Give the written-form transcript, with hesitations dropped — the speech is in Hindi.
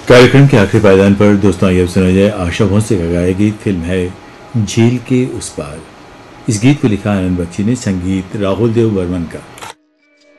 कार्यक्रम के आखिरी पायदान पर दोस्तों आइए अब सुना जाए आशा भोंसले का गाया गीत। फिल्म है झील के उस पार। इस गीत को लिखा आनंद बख्शी ने, संगीत राहुल देव बर्मन का।